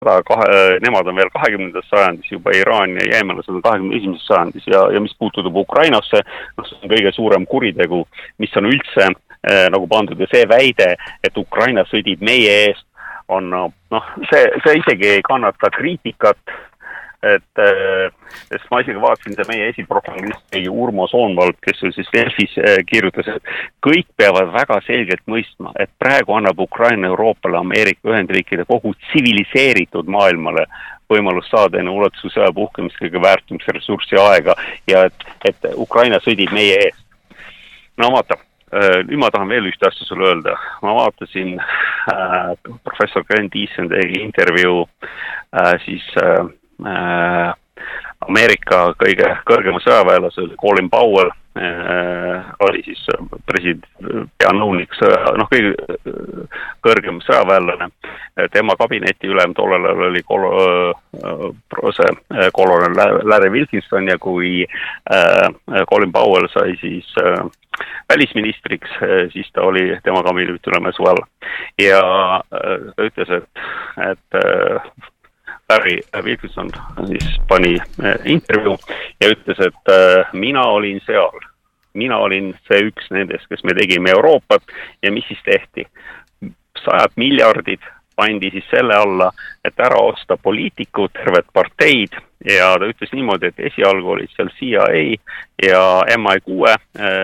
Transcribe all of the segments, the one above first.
nemad on veel 20. sajandis juba, Iraan ja jeemelased on 21. sajandis ja mis puutudub Ukrainasse, see on kõige suurem kuritegu, mis on üldse nagu pandud ja see väide, et Ukraina sõdib meie eest, on see isegi ei kannata kriitikat, sest ma isegi vaatasin see meie esiprofilist Urmo Soonvald, kes on siis Delfis kirjutas, et kõik peavad väga selgelt mõistma, et praegu annab Ukraina Euroopale, Ameerika Ühendriikide kogu tsiviliseeritud maailmale võimalus saada enne ulatususe sõja puhkemist kõige väärtumise ressurssi aega ja et Ukraina sõdib meie eest. No vaata, nüüd ma tahan veel ühte asja sulle öelda. Ma vaatasin professor Glenn Thiessen tegi intervjuu siis Ameerika kõige kõrgema sõjaväelase Colin Powell oli siis president peanõunik kõige kõrgem sõjaväelane. Tema kabineti ülem tollel oli kolonel Larry Wilkinson ja kui Colin Powell sai siis välisministriks, siis ta oli tema kabineti ülem as well. Ja ta ütles, et Larry Wilkinson siis pani intervjuu ja ütles, et mina olin seal. Mina olin see üks nendest, kes me tegime Euroopat ja mis siis tehti. 100 miljardid pandi siis selle alla, et ära osta poliitikud, terved parteid ja ta ütles niimoodi, et esialgu olid seal CIA ja MI6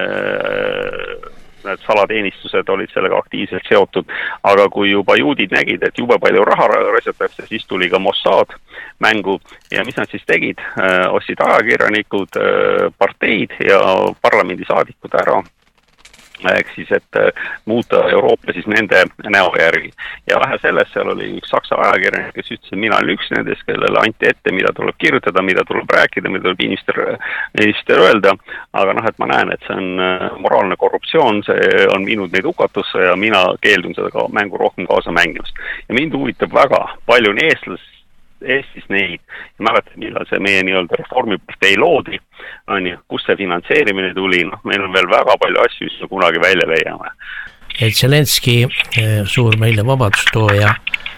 need salateenistused olid sellega aktiivselt seotud, aga kui juba juudid nägid, et jube palju raha raisatakse, siis tuli ka Mossad mängu ja mis nad siis tegid? Ostsid ajakirjanikud, parteid ja parlamendisaadikud ära. Ehk siis, et muuta Euroopa siis nende näo järgi. Ja vähe sellest, seal oli üks saksa ajakirjanik, kes ütles, et mina olen üks nendest, kellele anti ette, mida tuleb kirjutada, mida tuleb rääkida, mida tuleb inimestel öelda, aga et ma näen, et see on moraalne korruptsioon, see on viinud neid hukatusse ja mina keeldun seda mängu rohkem kaasa mängimast. Ja mind huvitab väga palju Eestis neid, ja mäletad, millal see meie nii-öelda reformipartei loodi, kus see finantseerimine tuli, meil on veel väga palju asju, mis me kunagi välja leiame. Et Zelenski, suur meile vabadustooja,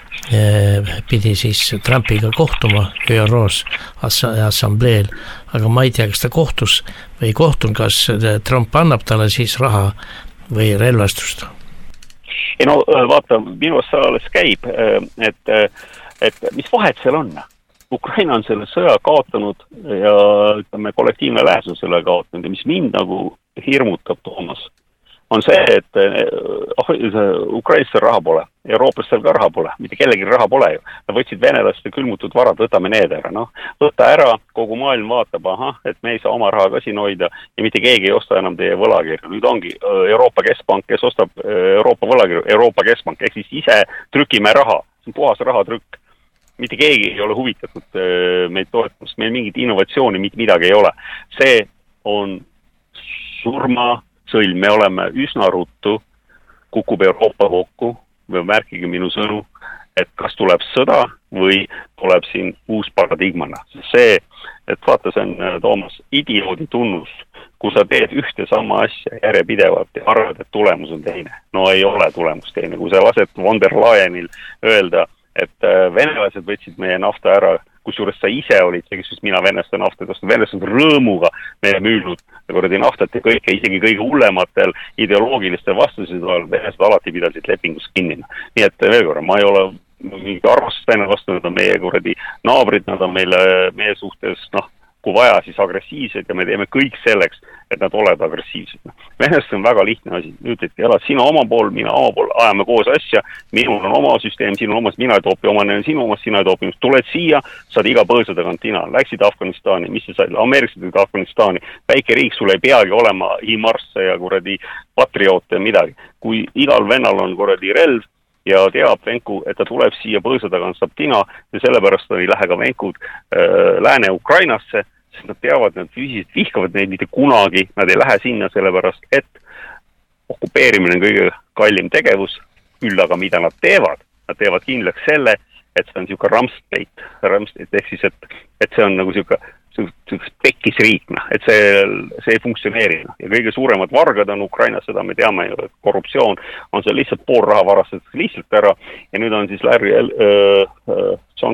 pidi siis Trumpiga kohtuma ÜROs assambleel, aga ma ei tea, kas ta kohtus või kohtun, kas Trump annab talle siis raha või relvastust? Ei vaata, minu see alles käib, et mis vahet seal on? Ukraina on selle sõja kaotanud ja kollektiivne lääs on selle kaotanud ja mis mind nagu hirmutab, Toomas, on see, et Ukrainastel raha pole, Euroopastel ka raha pole, mitte kellegi raha pole ju. Nad võtsid venelaste külmutud varad, võtame need ära. Võtta ära, kogu maailm vaatab, et me ei saa oma raha ka siin hoida ja mitte keegi ei osta enam teie võlakirju. Nüüd ongi Euroopa Keskpank, kes ostab Euroopa võlakirju, Euroopa Keskpank, ehk siis ise trükime raha, see on puhas rahatrükk. Mitte keegi ei ole huvitatud meid toetamast, meil mingit innovatsiooni, mitte midagi ei ole. See on surmasõlm, me oleme üsna ruttu, kukub Euroopa kokku, või märkige minu sõnu, et kas tuleb sõda või tuleb siin uus paradigmana. See, et vaata, see on, Toomas, idioodi tunnus, kui sa teed ühte sama asja järjepidevalt ja arvad, et tulemus on teine. No ei ole tulemus teine, kui sa lased von der Leyenil öelda, et venelased võtsid meie nafta ära, kusjuures sa ise olid, kes mina venelaste naftat ostnud, venelased rõõmuga meie müünud naftat ja kõike, isegi kõige hullematel ideoloogilistel vastused, venelased alati pidasid lepingus kinni. Nii et veel korra, ma ei ole mingi arvastust enne vastu, nad on meie naabrid, nad on meie suhtes, kui vaja, siis agressiivsed ja me teeme kõik selleks, et nad olevad agressiivsed. Venelased on väga lihtne asi. Ütleti, elad sina oma pool, mina oma pool, ajame koos asja, minul on oma süsteem, sinul omas, mina ei toopi oma, sinu omas, sina ei toopi. Tuled siia, saad iga põõsa tagant tina. Läksid Afganistani, mis sa said? Ameeriklased tulid Afganistani. Väike riik, sul ei peagi olema himarsse ja patrioote ja midagi. Kui igal vennal on relv, ja teab Venku, et ta tuleb siia põõsa tagant, saab tina ja sellepärast ei lähe ka Venkud Lääne-Ukrainasse, sest nad teavad, nad füüsiliselt vihkavad neid mitte kunagi, nad ei lähe sinna sellepärast, et okupeerimine on kõige kallim tegevus, küll aga mida nad teevad kindlaks selle, et see on niisugune Ramstate, ehk siis, et see on nagu niisugune tekkis riik, et see ei funktsioneeri. Ja kõige suuremad vargad on Ukrainas, seda me teame ju, et korruptsioon on seal lihtsalt pool raha varastatud lihtsalt ära ja nüüd on siis John